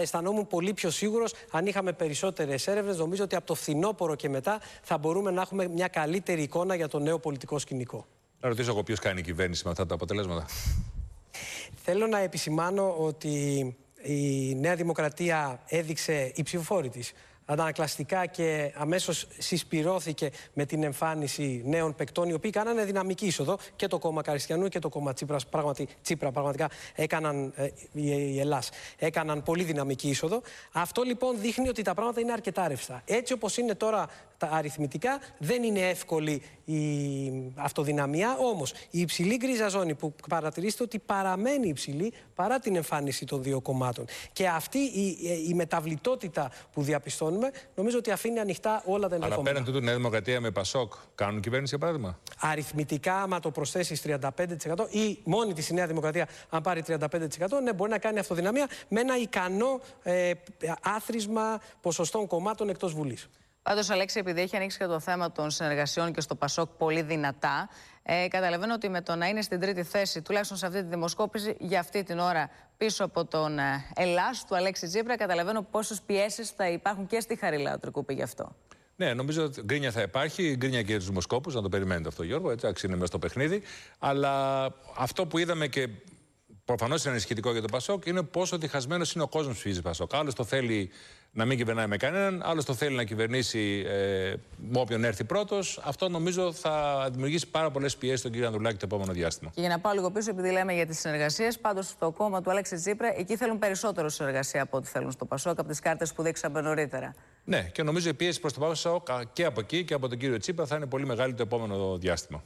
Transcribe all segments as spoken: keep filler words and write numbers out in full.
αισθανόμουν πολύ πιο σίγουρος αν είχαμε περισσότερες έρευνες. Νομίζω ότι από το φθινόπωρο και μετά θα μπορούμε να έχουμε μια καλύτερη εικόνα για το νέο πολιτικό σκηνικό. Να ρωτήσω εγώ ποιος κάνει η κυβέρνηση με αυτά τα αποτελέσματα. Θέλω να επισημάνω ότι η Νέα Δημοκρατία έδειξε οι ψηφοφόροι της αντανακλαστικά και αμέσως συσπυρώθηκε με την εμφάνιση νέων παικτών, οι οποίοι κάνανε δυναμική είσοδο, και το κόμμα Καριστιανού και το κόμμα Τσίπρας, πραγματι, Τσίπρα πραγματικά έκαναν, ε, η, η Ελλάς, έκαναν πολύ δυναμική είσοδο. Αυτό λοιπόν δείχνει ότι τα πράγματα είναι αρκετά ρευστά. Έτσι όπως είναι τώρα τα αριθμητικά, δεν είναι εύκολη η αυτοδυναμία, όμως η υψηλή γκρίζα ζώνη που παρατηρήσετε ότι παραμένει υψηλή παρά την εμφάνιση των δύο κομμάτων. Και αυτή η, η μεταβλητότητα που διαπιστώνουμε, νομίζω ότι αφήνει ανοιχτά όλα τα ενδεχόμενα. Αλλά πέραν του, Νέα Δημοκρατία με Πασόκ κάνουν κυβέρνηση, για παράδειγμα. Αριθμητικά, άμα το προσθέσεις τριάντα πέντε τοις εκατό ή μόνη της η Νέα Δημοκρατία, αν πάρει τριάντα πέντε τοις εκατό, ναι, μπορεί να κάνει αυτοδυναμία με ένα ικανό ε, άθροισμα ποσοστών κομμάτων εκτός Βουλής. Πάντως, Αλέξη, επειδή έχει ανοίξει και το θέμα των συνεργασιών και στο Πασόκ πολύ δυνατά, ε, καταλαβαίνω ότι με το να είναι στην τρίτη θέση, τουλάχιστον σε αυτή τη δημοσκόπηση, για αυτή την ώρα πίσω από τον ε, Ελλάς του Αλέξη Τσίπρα, καταλαβαίνω πόσες πιέσεις θα υπάρχουν και στη Χαριλάου Τρικούπη γι' αυτό. Ναι, νομίζω ότι γκρίνια θα υπάρχει, γκρίνια και για τους δημοσκόπους, να το περιμένετε αυτό, Γιώργο, έτσι είναι μέσα στο παιχνίδι. Αλλά αυτό που είδαμε και προφανώς είναι ανησυχητικό για το Πασόκ είναι πόσο διχασμένος είναι ο κόσμος που ψηφίζει Πασόκ. Άλλος το θέλει να μην κυβερνάει με κανέναν, άλλος το θέλει να κυβερνήσει ε, με όποιον έρθει πρώτος. Αυτό νομίζω θα δημιουργήσει πάρα πολλές πιέσεις στον κύριο Ανδρουλάκη το επόμενο διάστημα. Και για να πάω λίγο πίσω, επειδή λέμε για τις συνεργασίες, πάντως στο κόμμα του Αλέξη Τσίπρα, εκεί θέλουν περισσότερο συνεργασία από ό,τι θέλουν στο Πασόκ, από τις κάρτες που δείξαμε νωρίτερα. Ναι, και νομίζω η πίεση προς το Πασόκ και από εκεί και από τον κύριο Τσίπρα θα είναι πολύ μεγάλη το επόμενο διάστημα.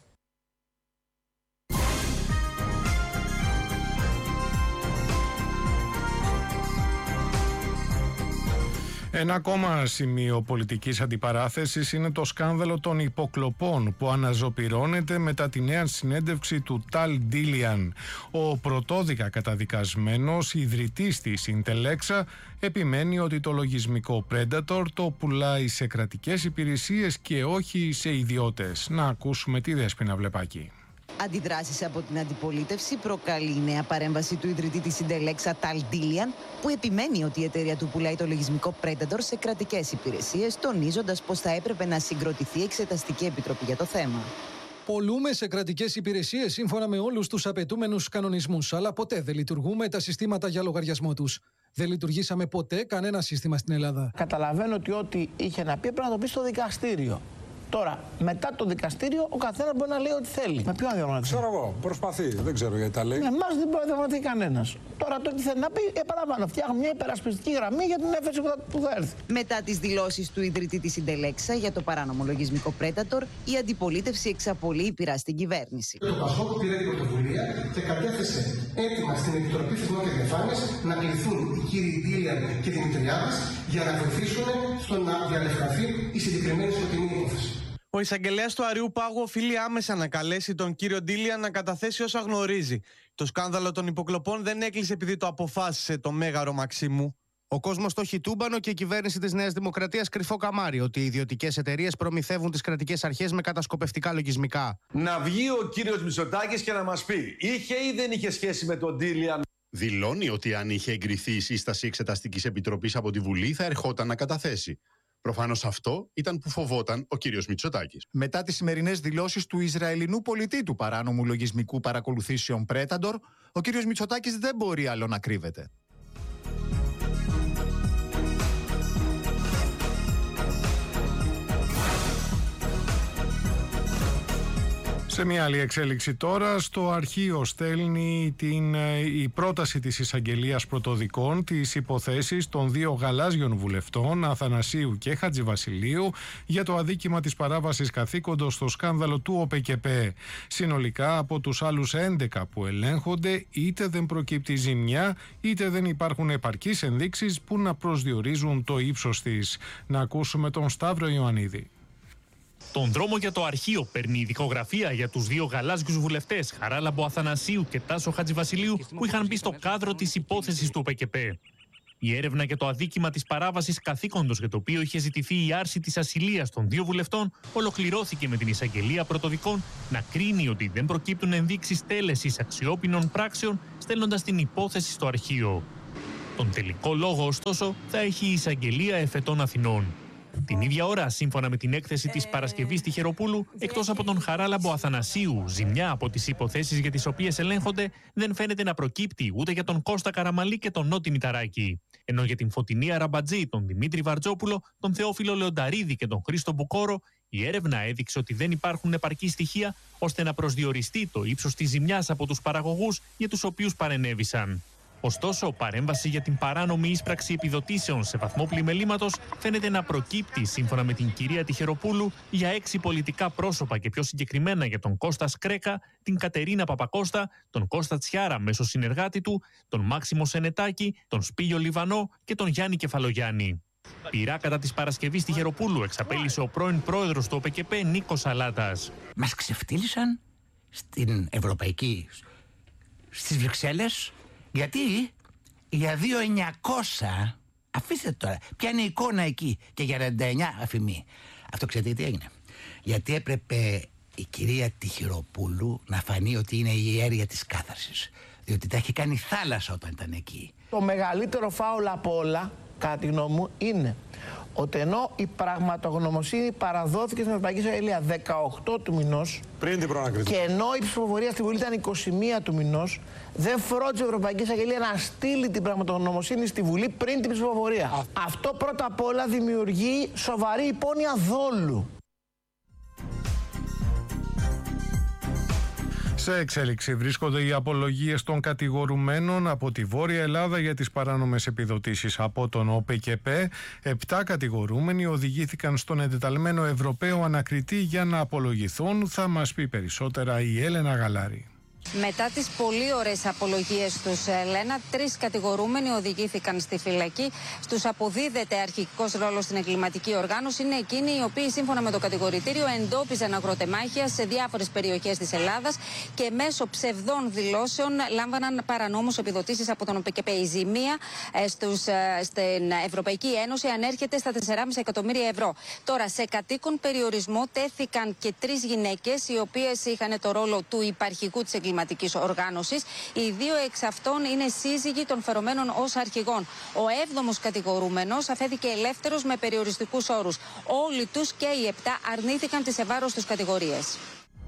Ένα ακόμα σημείο πολιτικής αντιπαράθεσης είναι το σκάνδαλο των υποκλοπών που αναζωπυρώνεται μετά τη νέα συνέντευξη του Ταλ Ντίλιαν. Ο πρωτόδικα καταδικασμένος ιδρυτής της Ιντελέξα επιμένει ότι το λογισμικό Predator το πουλάει σε κρατικές υπηρεσίες και όχι σε ιδιώτες. Να ακούσουμε τη Δέσποινα Βλεπάκη. Αντιδράσεις από την αντιπολίτευση προκαλεί η νέα παρέμβαση του ιδρυτή της Ιντελέξα Ταλ Ντίλιαν, που επιμένει ότι η εταιρεία του πουλάει το λογισμικό Predator σε κρατικές υπηρεσίες, τονίζοντας πως θα έπρεπε να συγκροτηθεί εξεταστική επιτροπή για το θέμα. Πολλούμε σε κρατικές υπηρεσίες σύμφωνα με όλους τους απαιτούμενους κανονισμούς, αλλά ποτέ δεν λειτουργούμε τα συστήματα για λογαριασμό τους. Δεν λειτουργήσαμε ποτέ κανένα σύστημα στην Ελλάδα. Καταλαβαίνω ότι ό,τι είχε να πει πρέπει να το πει στο δικαστήριο. Τώρα, μετά το δικαστήριο, ο καθένας μπορεί να λέει ό,τι θέλει. Με ποιον διαπραγματευτεί? Ξέρω εγώ, προσπαθεί, δεν ξέρω γιατί τα λέει. Εμάς δεν μπορεί να διαπραγματευτεί κανένας. Τώρα το τι θέλει να πει, επαναλαμβάνω, φτιάχνουμε μια υπερασπιστική γραμμή για την έφεση που θα έρθει. Μετά τις δηλώσεις του ιδρυτή της Ιντελέξα για το παράνομο λογισμικό Predator, η αντιπολίτευση εξαπολύει πειρά στην κυβέρνηση. Το Πασόκ πήρε την πρωτοβουλία και κατέθεσε έτοιμα στην Επιτροπή Θεσμών και Διαφάνειας να κληθούν οι κύριοι Ντίλιαν και Δημητριάδης για να βοηθήσουν στο να διαλευκανθεί η συγκεκριμένη σκοτεινή υπόθεση. Ο εισαγγελέας του Αριού Πάγου οφείλει άμεσα να καλέσει τον κύριο Ντίλιαν να καταθέσει όσα γνωρίζει. Το σκάνδαλο των υποκλοπών δεν έκλεισε επειδή το αποφάσισε το μέγαρο Μαξίμου. Ο κόσμος το έχει τούμπανο και η κυβέρνηση της Νέας Δημοκρατίας κρυφό καμάρι ότι οι ιδιωτικές εταιρείες προμηθεύουν τις κρατικές αρχές με κατασκοπευτικά λογισμικά. Να βγει ο κύριος Μητσοτάκης και να μας πει, είχε ή δεν είχε σχέση με τον Ντίλιαν? Δηλώνει ότι αν είχε εγκριθεί η σύσταση Εξεταστικής Επιτροπής από τη Βουλή θα ερχόταν να καταθέσει. Προφανώς αυτό ήταν που φοβόταν ο κύριος Μητσοτάκης. Μετά τις σημερινές δηλώσεις του Ισραηλινού πολιτή του παράνομου λογισμικού παρακολουθήσεων Predator, ο κύριος Μητσοτάκης δεν μπορεί άλλο να κρύβεται. Σε μια άλλη εξέλιξη τώρα, στο αρχείο στέλνει την, η πρόταση της εισαγγελίας πρωτοδικών τις υποθέσεις των δύο γαλάζιων βουλευτών Αθανασίου και Χατζηβασιλείου για το αδίκημα της παράβασης καθήκοντος στο σκάνδαλο του ΟΠΕΚΕΠΕ. Συνολικά από τους άλλους έντεκα που ελέγχονται είτε δεν προκύπτει ζημιά είτε δεν υπάρχουν επαρκείς ενδείξεις που να προσδιορίζουν το ύψος της. Να ακούσουμε τον Σταύρο Ιωαννίδη. Τον δρόμο για το αρχείο παίρνει η δικογραφία για τους δύο γαλάζιους βουλευτές Χαράλαμπο Αθανασίου και Τάσο Χατζηβασιλείου που είχαν μπει στο κάδρο της υπόθεσης του ΟΠΕΚΕΠΕ. Η έρευνα για το αδίκημα της παράβασης καθήκοντος για το οποίο είχε ζητηθεί η άρση της ασυλίας των δύο βουλευτών ολοκληρώθηκε με την εισαγγελία πρωτοδικών να κρίνει ότι δεν προκύπτουν ενδείξεις τέλεσης αξιόπινων πράξεων, στέλνοντας την υπόθεση στο αρχείο. Τον τελικό λόγο, ωστόσο, θα έχει η Εισαγγελία Εφετών Αθηνών. Την ίδια ώρα, σύμφωνα με την έκθεση της Παρασκευής Τυχεροπούλου, εκτός από τον Χαράλαμπο Αθανασίου, ζημιά από τις υποθέσεις για τις οποίες ελέγχονται δεν φαίνεται να προκύπτει ούτε για τον Κώστα Καραμαλή και τον Νότι Μηταράκη. Ενώ για την Φωτεινή Αραμπατζή, τον Δημήτρη Βαρτζόπουλο, τον Θεόφιλο Λεονταρίδη και τον Χρήστο Μπουκόρο, η έρευνα έδειξε ότι δεν υπάρχουν επαρκή στοιχεία ώστε να προσδιοριστεί το ύψος της ζημιάς από τους παραγωγούς για τους οποίους παρενέβησαν. Ωστόσο, παρέμβαση για την παράνομη ίσπραξη επιδοτήσεων σε βαθμό πλημελήματος φαίνεται να προκύπτει, σύμφωνα με την κυρία Τυχεροπούλου, για έξι πολιτικά πρόσωπα και πιο συγκεκριμένα για τον Κώστα Σκρέκα, την Κατερίνα Παπακώστα, τον Κώστα Τσιάρα μέσω συνεργάτη του, τον Μάξιμο Σενετάκη, τον Σπύλιο Λιβανό και τον Γιάννη Κεφαλογιάννη. Πειρά κατά της Παρασκευής Τυχεροπούλου εξαπέλυσε ο πρώην πρόεδρος του ΟΠΕΚΕΠΕ Νίκος Αλάτας. Μας ξεφτύλισαν στην Ευρωπαϊκή, στις Βρυξέλλες. Γιατί? Για δύο χιλιάδες εννιακόσια, αφήστε τώρα, ποια είναι η εικόνα εκεί, και για ενενήντα εννιά αφημί. Αυτό ξέρετε τι έγινε? Γιατί έπρεπε η κυρία Τυχεροπούλου να φανεί ότι είναι η αίρια της κάθαρσης. Διότι τα έχει κάνει θάλασσα όταν ήταν εκεί. Το μεγαλύτερο φάουλ από όλα, κατά τη γνώμη μου, είναι ότι ενώ η πραγματογνωμοσύνη παραδόθηκε στην Ευρωπαϊκή Εισαγγελία δεκαοκτώ του μηνός, πριν την προανακριτή, και ενώ η ψηφοφορία στη Βουλή ήταν είκοσι μία του μηνός, δεν φρόντισε η Ευρωπαϊκή Εισαγγελία να στείλει την πραγματογνωμοσύνη στη Βουλή πριν την ψηφοφορία. Α. Αυτό πρώτα απ' όλα δημιουργεί σοβαρή υπόνοια δόλου. Σε εξέλιξη βρίσκονται οι απολογίες των κατηγορουμένων από τη Βόρεια Ελλάδα για τις παράνομες επιδοτήσεις από τον ΟΠΕΚΕΠΕ. Επτά κατηγορούμενοι οδηγήθηκαν στον εντεταλμένο Ευρωπαίο ανακριτή για να απολογηθούν. Θα μας πει περισσότερα η Έλενα Γαλάρη. Μετά τις πολύ ωραίες απολογίες τους, Ελένα, τρεις κατηγορούμενοι οδηγήθηκαν στη φυλακή. Στους αποδίδεται αρχικός ρόλος στην εγκληματική οργάνωση. Είναι εκείνοι οι οποίοι, σύμφωνα με το κατηγορητήριο, εντόπιζαν αγροτεμάχια σε διάφορες περιοχές της Ελλάδας και μέσω ψευδών δηλώσεων λάμβαναν παρανόμως επιδοτήσεις από τον ΟΠΕΚΕΠΕ. Η ζημία ε, στους, ε, στην Ευρωπαϊκή Ένωση ανέρχεται στα τέσσερα κόμμα πέντε εκατομμύρια ευρώ. Τώρα, σε κατοίκον περιορισμό τέθηκαν και τρεις γυναίκες, οι οποίες είχαν το ρόλο του υπαρχικού της εγκληματικής οργάνωσης. Οι δύο εξ αυτών είναι σύζυγοι των φερομένων ως αρχηγών. Ο έβδομος κατηγορούμενος αφέθηκε ελεύθερος με περιοριστικούς όρους. Όλοι τους και οι επτά αρνήθηκαν τις ευάρος τους κατηγορίες.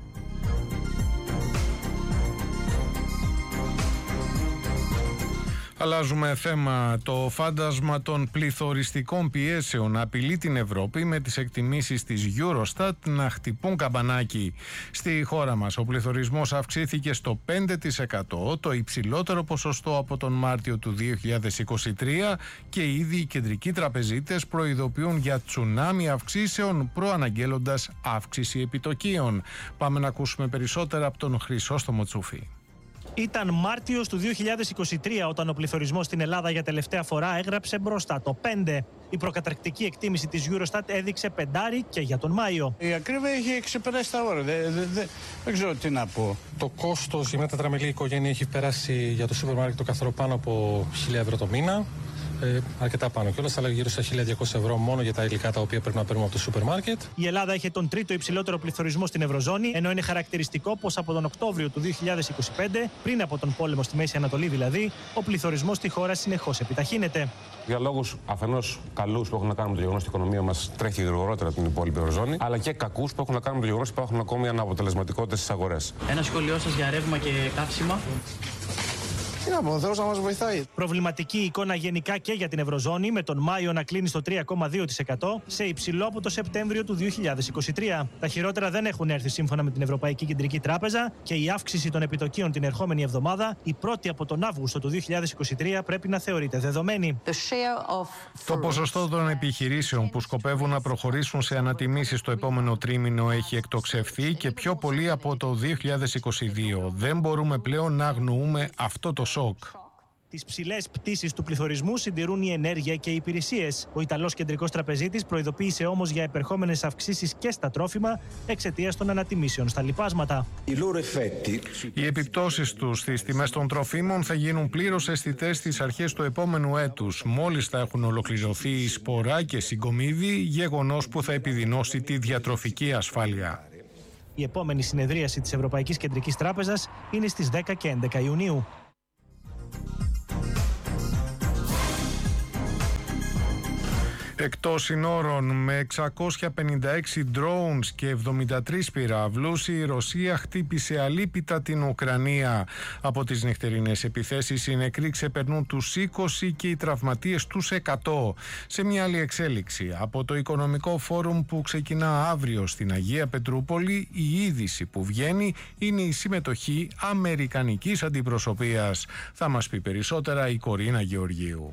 Αλλάζουμε θέμα. Το φάντασμα των πληθωριστικών πιέσεων απειλεί την Ευρώπη με τις εκτιμήσεις της Eurostat να χτυπούν καμπανάκι. Στη χώρα μας ο πληθωρισμός αυξήθηκε στο πέντε τοις εκατό, το υψηλότερο ποσοστό από τον Μάρτιο του δύο χιλιάδες είκοσι τρία, και ήδη οι κεντρικοί τραπεζίτες προειδοποιούν για τσουνάμι αυξήσεων, προαναγγέλλοντας αύξηση επιτοκίων. Πάμε να ακούσουμε περισσότερα από τον Χρυσόστομο Τσούφη. Ήταν Μάρτιος του δύο χιλιάδες είκοσι τρία όταν ο πληθωρισμός στην Ελλάδα για τελευταία φορά έγραψε μπροστά το πέντε. Η προκαταρκτική εκτίμηση της Eurostat έδειξε πεντάρι και για τον Μάιο. Η ακρίβεια έχει ξεπεράσει τα όρια. Δεν, δεν, δεν, δεν ξέρω τι να πω. Το κόστος για μια τετραμελή οικογένεια έχει περάσει για το σούπερ μάρκετ το καθαρό πάνω από χίλια ευρώ το μήνα. Ε, αρκετά πάνω κιόλας, αλλά γύρω στα χίλια διακόσια ευρώ μόνο για τα υλικά τα οποία πρέπει να παίρνουμε από το σούπερ μάρκετ. Η Ελλάδα είχε τον τρίτο υψηλότερο πληθωρισμό στην Ευρωζώνη, ενώ είναι χαρακτηριστικό πως από τον Οκτώβριο του δύο χιλιάδες είκοσι πέντε, πριν από τον πόλεμο στη Μέση Ανατολή δηλαδή, ο πληθωρισμός στη χώρα συνεχώς επιταχύνεται. Για λόγους αφενός καλούς που έχουν να κάνουν με το γεγονός ότι η οικονομία μας τρέχει γρηγορότερα την υπόλοιπη Ευρωζώνη, αλλά και κακούς που έχουν να κάνουν με το γεγονός ότι υπάρχουν ακόμη αναποτελεσματικότητες στις αγορές. Ένα σχόλιο σας για ρεύμα και καύσιμα. Τι να πω, ο Θεός να μας βοηθάει. Προβληματική εικόνα γενικά και για την Ευρωζώνη, με τον Μάιο να κλείνει στο τρία κόμμα δύο τοις εκατό, σε υψηλό από το Σεπτέμβριο του δύο χιλιάδες είκοσι τρία. Τα χειρότερα δεν έχουν έρθει σύμφωνα με την Ευρωπαϊκή Κεντρική Τράπεζα και η αύξηση των επιτοκίων την ερχόμενη εβδομάδα, η πρώτη από τον Αύγουστο του δύο χιλιάδες είκοσι τρία, πρέπει να θεωρείται δεδομένη. Το ποσοστό των επιχειρήσεων που σκοπεύουν να προχωρήσουν σε ανατιμήσεις το επόμενο τρίμηνο έχει εκτοξευθεί και πιο πολύ από το δύο χιλιάδες είκοσι δύο. Δεν μπορούμε πλέον να αγνοούμε αυτό το σοκ. Τις ψηλές πτήσεις του πληθωρισμού συντηρούν η ενέργεια και οι υπηρεσίες. Ο Ιταλός κεντρικός τραπεζίτης προειδοποίησε όμως για επερχόμενες αυξήσεις και στα τρόφιμα εξαιτίας των ανατιμήσεων στα λιπάσματα. Οι επιπτώσεις τους στις τιμές των τροφίμων θα γίνουν πλήρως αισθητές στις αρχές του επόμενου έτους, μόλις θα έχουν ολοκληρωθεί η σπορά και συγκομίδι, γεγονός που θα επιδεινώσει τη διατροφική ασφάλεια. Η επόμενη συνεδρίαση της Ευρωπαϊκής Κεντρικής Τράπεζας είναι στις δέκα και έντεκα Ιουνίου. Εκτός συνόρων, με εξακόσια πενήντα έξι drones και εβδομήντα τρεις πυράβλους, η Ρωσία χτύπησε αλίπητα την Ουκρανία. Από τις νυχτερινές επιθέσεις, οι νεκροί ξεπερνούν τους είκοσι και οι τραυματίες τους εκατό. Σε μια άλλη εξέλιξη, από το Οικονομικό Φόρουμ που ξεκινά αύριο στην Αγία Πετρούπολη, η είδηση που βγαίνει είναι η συμμετοχή αμερικανικής αντιπροσωπείας. Θα μας πει περισσότερα η Κορίνα Γεωργίου.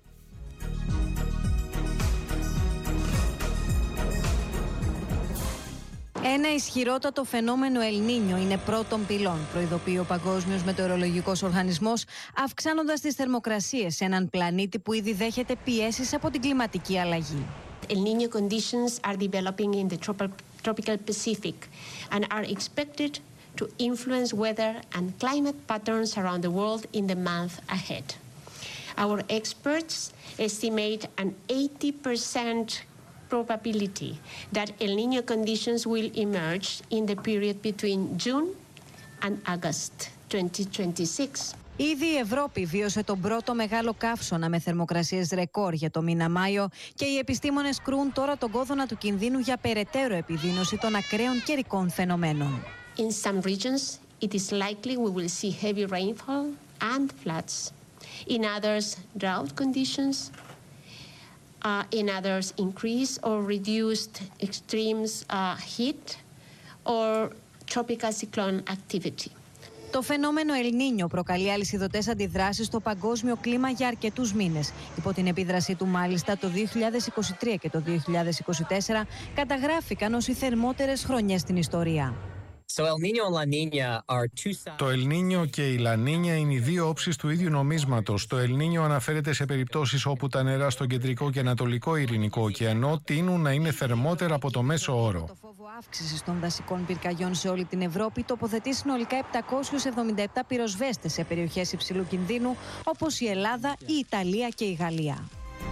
Ένα ισχυρότατο φαινόμενο Ελ Νίνιο είναι πρώτων πυλών, προειδοποιεί ο Παγκόσμιος Μετεωρολογικός Οργανισμός, αυξάνοντας τις θερμοκρασίες σε έναν πλανήτη που ήδη δέχεται πιέσεις από την κλιματική αλλαγή. El Niño conditions are developing in the tropical Pacific and are expected to influence weather and climate patterns around the world in the month ahead. Our experts estimate an eighty percent probability that El Niño conditions will emerge in the period between June and August twenty twenty-six. Ήδη η Ευρώπη βίωσε τον πρώτο μεγάλο καύσωνα με θερμοκρασίες ρεκόρ για το μήνα Μάιο και οι επιστήμονες κρούν τώρα τον κόδωνα του κινδύνου για περαιτέρω επιδείνωση των ακραίων καιρικών φαινομένων. In some regions, it is likely we will see heavy rainfall and floods. In others, drought conditions. Uh, in others, increased or reduced extremes uh, heat or tropical cyclone activity. Το φαινόμενο Ελ Νίνιο προκαλεί αλυσιδωτές αντιδράσεις στο παγκόσμιο κλίμα για αρκετούς μήνες. Υπό την επίδρασή του, μάλιστα, το δύο χιλιάδες είκοσι τρία και το δύο χιλιάδες είκοσι τέσσερα καταγράφηκαν ως οι θερμότερες χρονιές στην ιστορία. So El Niño and La Niña are two sides. Το El Niño και η La Niña είναι οι δύο όψεις του ίδιου νομίσματος. Το El Niño αναφέρεται σε περιπτώσεις όπου τα νερά στον κεντρικό και ανατολικό Ειρηνικό ωκεανό τείνουν να είναι θερμότερα από το μέσο όρο. Το φόβο αύξησης των δασικών πυρκαγιών σε όλη την Ευρώπη τοποθετεί συνολικά επτακόσιους εβδομήντα επτά πυροσβέστες σε περιοχές υψηλού κινδύνου, όπως η Ελλάδα, η Ιταλία και η Γαλλία.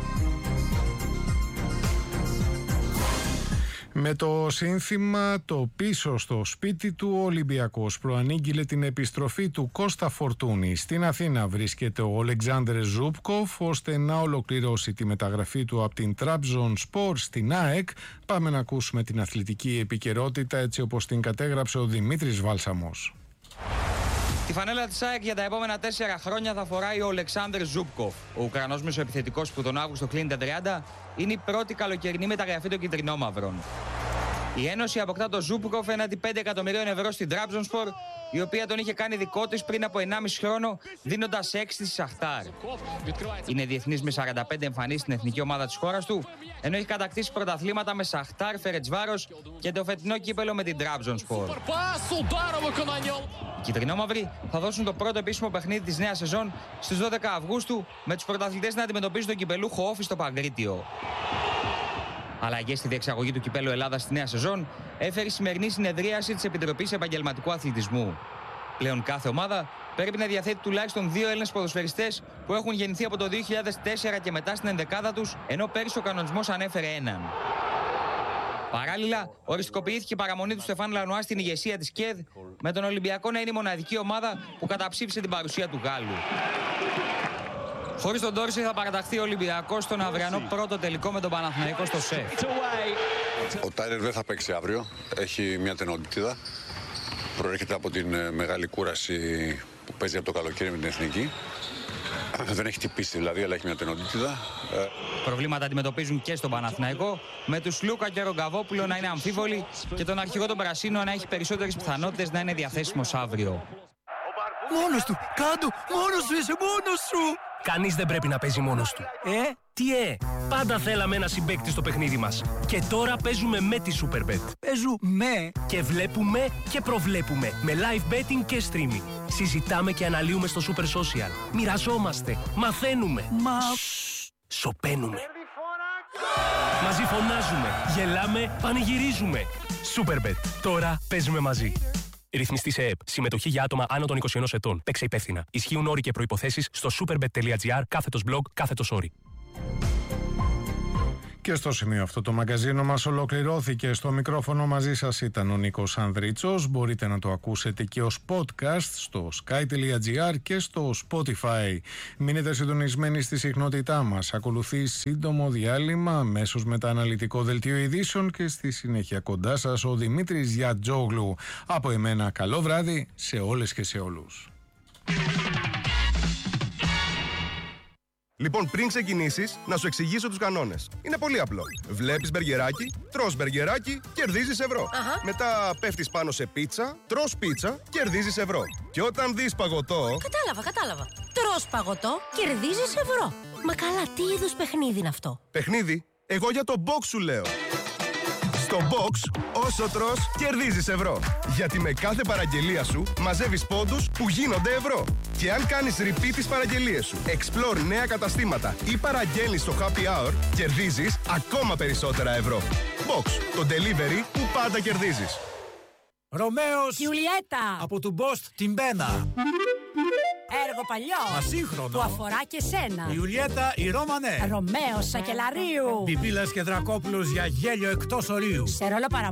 Με το σύνθημα «Το πίσω στο σπίτι του», ο Ολυμπιακός προανήγγειλε την επιστροφή του Κώστα Φορτούνη. Στην Αθήνα βρίσκεται ο Ολεξάνδρε Ζούπκοφ ώστε να ολοκληρώσει τη μεταγραφή του από την Τραμπζονσπορ στην ΑΕΚ. Πάμε να ακούσουμε την αθλητική επικαιρότητα έτσι όπως την κατέγραψε ο Δημήτρης Βάλσαμος. Τη φανέλα της ΑΕΚ για τα επόμενα τέσσερα χρόνια θα φοράει ο Ολεξάνδρ Ζούπκοφ. Ο Ουκρανός μεσοεπιθετικός που τον Αύγουστο κλείνει τα τριάντα είναι η πρώτη καλοκαιρινή μεταγραφή των κυτρινόμαυρων. Η Ένωση αποκτά τον Ζούπκοφ έναντι πέντε εκατομμυρίων ευρώ στην Τραμπζονσπορ, η οποία τον είχε κάνει δικό της πριν από ενάμιση χρόνο, δίνοντας έξι στη Σαχτάρ. Είναι διεθνής με σαράντα πέντε εμφανίσεις στην εθνική ομάδα της χώρας του, ενώ έχει κατακτήσει πρωταθλήματα με Σαχτάρ, Φερετσβάρος και το φετινό κύπελο με την Τραμπζονσπορ. Οι κυτρινόμαυροι θα δώσουν το πρώτο επίσημο παιχνίδι της νέας σεζόν στις δώδεκα Αυγούστου, με τους πρωταθλητές να αντιμετωπίζουν τον κυπελούχο Όφη στο Παγκρίτιο. Αλλαγές στη διεξαγωγή του Κυπέλλου Ελλάδας στη νέα σεζόν έφερε η σημερινή συνεδρίαση της Επιτροπής Επαγγελματικού Αθλητισμού. Πλέον κάθε ομάδα πρέπει να διαθέτει τουλάχιστον δύο Έλληνες ποδοσφαιριστές που έχουν γεννηθεί από το δύο χιλιάδες τέσσερα και μετά στην ενδεκάδα τους, ενώ πέρυσι ο κανονισμός ανέφερε έναν. Παράλληλα, οριστικοποιήθηκε η παραμονή του Στεφάν Λανουά στην ηγεσία της ΚΕΔ, με τον Ολυμπιακό να είναι η μοναδική ομάδα που καταψήφισε την παρουσία του Γάλλου. Χωρίς τον Ντόρση θα παραταχθεί ο Ολυμπιακός στον αυριανό πρώτο τελικό με τον Παναθηναϊκό στο ΣΕΦ. Ο Τάιλερ δεν θα παίξει αύριο. Έχει μια τενοντίτιδα. Προέρχεται από την μεγάλη κούραση που παίζει από το καλοκαίρι με την εθνική. Δεν έχει τυπήσει δηλαδή, αλλά έχει μια τενοντίτιδα. Προβλήματα αντιμετωπίζουν και στον Παναθηναϊκό, με τους Λούκα και Ρογκαβόπουλο να είναι αμφίβολοι και τον αρχηγό των Πρασίνων να έχει περισσότερες πιθανότητες να είναι διαθέσιμος αύριο. Μόνος του! Κάντο! Μόνος σου! Είσαι μόνος σου! Κανείς δεν πρέπει να παίζει μόνος του. Ε, τι ε! Πάντα θέλαμε ένα συμπαίκτη στο παιχνίδι μας. Και τώρα παίζουμε με τη Superbet. Παίζουμε! Και βλέπουμε και προβλέπουμε. Με live betting και streaming. Συζητάμε και αναλύουμε στο Super Social. Μοιραζόμαστε. Μαθαίνουμε. Μα... Σοπαίνουμε. Μαζί φωνάζουμε. Γελάμε. Πανηγυρίζουμε. Superbet. Τώρα παίζουμε μαζί. Ρυθμιστή σε ΕΕΠ. Συμμετοχή για άτομα άνω των είκοσι ενός ετών. Παίξε υπεύθυνα. Ισχύουν όροι και προϋποθέσεις στο superbet.gr κάθετος blog κάθετος όροι. Και στο σημείο αυτό το μαγκαζίνο μας ολοκληρώθηκε. Στο μικρόφωνο μαζί σας ήταν ο Νίκος Ανδρίτσος. Μπορείτε να το ακούσετε και ως podcast στο sky τελεία gr και στο Spotify. Μείνετε συντονισμένοι στη συχνότητά μας. Ακολουθεί σύντομο διάλειμμα αμέσως μετά αναλυτικό δελτίο ειδήσεων και στη συνέχεια κοντά σας ο Δημήτρης Γιατζόγλου. Από εμένα καλό βράδυ σε όλες και σε όλους. Λοιπόν, πριν ξεκινήσεις, να σου εξηγήσω τους κανόνες. Είναι πολύ απλό. Βλέπεις μπεργκεράκι, τρως μπεργκεράκι, κερδίζεις ευρώ. Αχα. Μετά πέφτεις πάνω σε πίτσα, τρως πίτσα, κερδίζεις ευρώ. Και όταν δεις παγωτό... Κατάλαβα, κατάλαβα. Τρως παγωτό, κερδίζεις ευρώ. Μα καλά, τι είδους παιχνίδι είναι αυτό? Παιχνίδι? Εγώ για το box σου λέω. Στο box, όσο τρως, κερδίζεις ευρώ. Γιατί με κάθε παραγγελία σου μαζεύεις πόντους που γίνονται ευρώ. Και αν κάνεις repeat τις παραγγελίες σου, explore νέα καταστήματα ή παραγγέλνεις στο happy hour, κερδίζεις ακόμα περισσότερα ευρώ. Box, το delivery που πάντα κερδίζεις. Ρωμαίος Γιουλιέτα από του Μπόστ την Μπένα. Έργο παλιό. Ασύγχρονο. Που αφορά και σένα. Η Ιουλιέτα η Ρώμανε. Ρωμαίος Σακελαρίου. Πιπίλας και Δρακόπουλος για γέλιο εκτός ορίου. Σε ρόλο παρα